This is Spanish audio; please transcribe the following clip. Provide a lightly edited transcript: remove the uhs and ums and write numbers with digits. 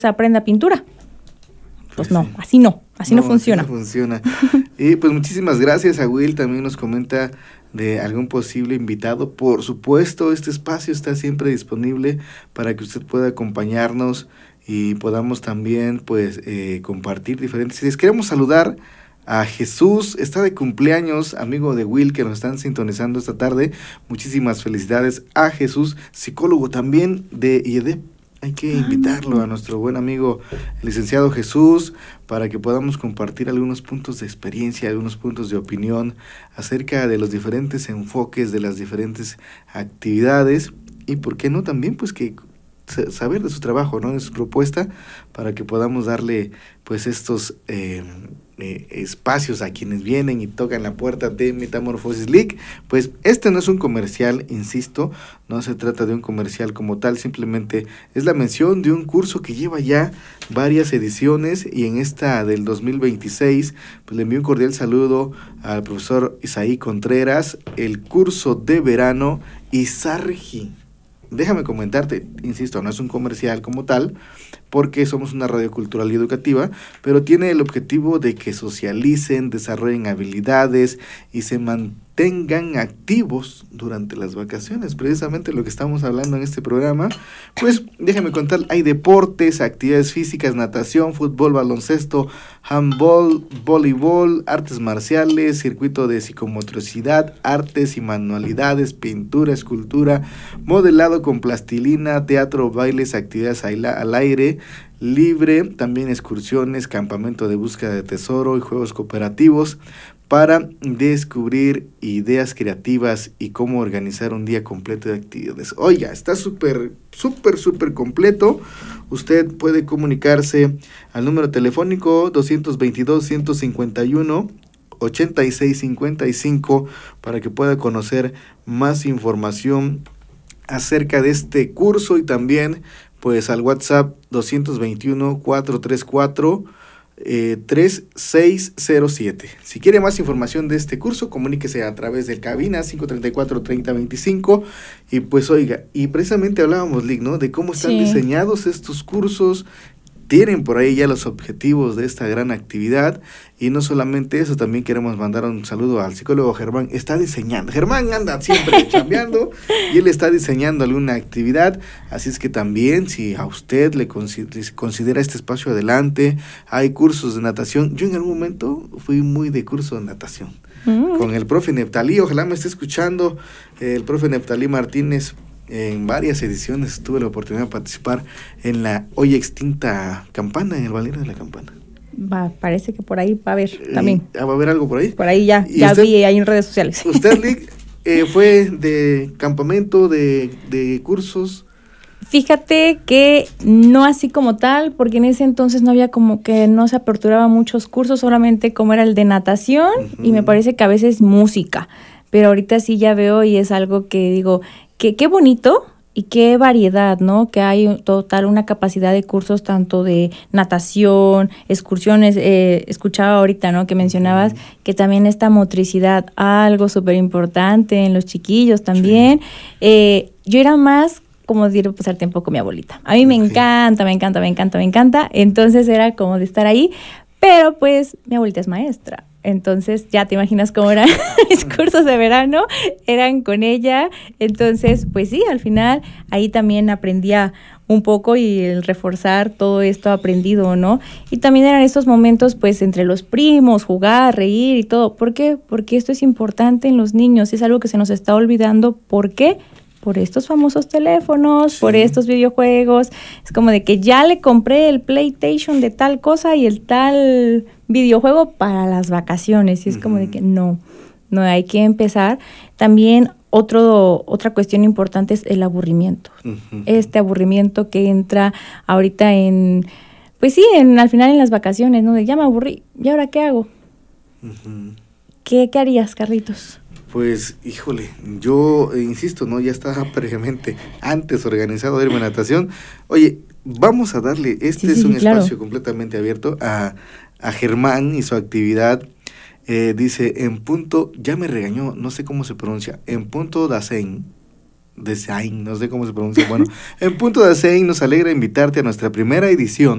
aprenda pintura. Pues no, así no funciona. Así no funciona. Y pues muchísimas gracias a Will, también nos comenta de algún posible invitado. Por supuesto, este espacio está siempre disponible para que usted pueda acompañarnos y podamos también pues compartir diferentes ideas. Queremos saludar a Jesús, está de cumpleaños, amigo de Will, que nos están sintonizando esta tarde. Muchísimas felicidades a Jesús, psicólogo también de IEDEP. Hay que invitarlo a nuestro buen amigo, el licenciado Jesús, para que podamos compartir algunos puntos de experiencia, algunos puntos de opinión acerca de los diferentes enfoques, de las diferentes actividades y, ¿por qué no?, también pues que saber de su trabajo, ¿no?, de su propuesta, para que podamos darle pues estos espacios a quienes vienen y tocan la puerta de Metamorfosis League. Pues este no es un comercial, insisto, no se trata de un comercial como tal, simplemente es la mención de un curso que lleva ya varias ediciones, y en esta del 2026 pues le envío un cordial saludo al profesor Isaí Contreras, el curso de verano Isargi. Déjame comentarte, insisto, no es un comercial como tal, porque somos una radio cultural y educativa, pero tiene el objetivo de que socialicen, desarrollen habilidades y se mantengan activos durante las vacaciones, precisamente lo que estamos hablando en este programa. Pues déjame contar, hay deportes, actividades físicas, natación, fútbol, baloncesto, handball, voleibol, artes marciales, circuito de psicomotricidad, artes y manualidades, pintura, escultura, modelado con plastilina, teatro, bailes, actividades al aire libre, también excursiones, campamento de búsqueda de tesoro y juegos cooperativos para descubrir ideas creativas y cómo organizar un día completo de actividades. Oiga, está súper completo. Usted puede comunicarse al número telefónico 222-151-8655 para que pueda conocer más información acerca de este curso, y también pues al WhatsApp 221-434-3607. Si quiere más información de este curso, comuníquese a través del cabina 534-3025. Y pues oiga, y precisamente hablábamos, Lick, ¿no?, de cómo están diseñados estos cursos. Tienen por ahí ya los objetivos de esta gran actividad, y no solamente eso, también queremos mandar un saludo al psicólogo Germán. Está diseñando, Germán anda siempre chambeando y él está diseñando alguna actividad, así es que también si a usted le considera este espacio adelante, hay cursos de natación. Yo en algún momento fui muy de curso de natación con el profe Neftalí, ojalá me esté escuchando, el profe Neftalí Martínez. En varias ediciones tuve la oportunidad de participar en la hoy extinta campana, en el balneario de la Campana. Parece que por ahí va a haber también. ¿Va a haber algo por ahí? Por ahí ya usted, vi ahí en redes sociales. ¿Usted, Lick, fue de campamento, de cursos? Fíjate que no así como tal, porque en ese entonces no había, como que no se aperturaba muchos cursos, solamente como era el de natación, y me parece que a veces música. Pero ahorita sí ya veo, y es algo que digo, que qué bonito y qué variedad, ¿no? Que hay total una capacidad de cursos tanto de natación, excursiones. Escuchaba ahorita, ¿no?, que mencionabas que también esta motricidad, algo súper importante en los chiquillos también. Sí. Yo era más como de ir a pasar tiempo con mi abuelita. A mí me encanta. Entonces era como de estar ahí, pero pues mi abuelita es maestra. Entonces ya te imaginas cómo eran mis cursos de verano, eran con ella. Entonces pues sí, al final ahí también aprendía un poco, y el reforzar todo esto aprendido, ¿no? Y también eran estos momentos pues entre los primos, jugar, reír y todo. ¿Por qué? Porque esto es importante en los niños, es algo que se nos está olvidando. ¿Por qué? Por estos famosos teléfonos, por estos videojuegos. Es como de que ya le compré el PlayStation de tal cosa y el tal videojuego para las vacaciones. Y es como de que no hay que empezar. También otra cuestión importante es el aburrimiento. Este aburrimiento que entra ahorita al final en las vacaciones, ¿no? De ya me aburrí, ¿y ahora qué hago? ¿Qué harías, Carlitos? Pues, híjole, yo insisto, ¿no? Ya estaba previamente, antes organizado de irme a natación. Oye, vamos a darle, es un espacio completamente abierto a Germán y su actividad. Dice, en punto, ya me regañó, no sé cómo se pronuncia, en punto Dasein, no sé cómo se pronuncia. Bueno, en punto Dasein nos alegra invitarte a nuestra primera edición